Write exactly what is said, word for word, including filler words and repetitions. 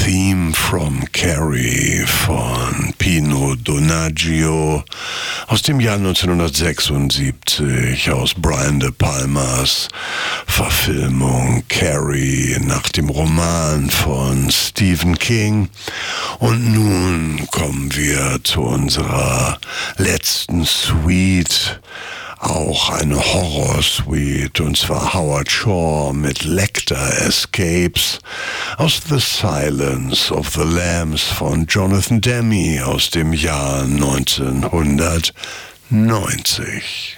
Theme from Carrie von Pino Donaggio aus dem Jahr neunzehnhundertsechsundsiebzig, aus Brian De Palmas Verfilmung Carrie nach dem Roman von Stephen King. Und nun kommen wir zu unserer letzten Suite. Auch eine Horror-Suite, und zwar Howard Shore mit Lecter Escapes aus The Silence of the Lambs von Jonathan Demme aus dem Jahr neunzehnhundertneunzig.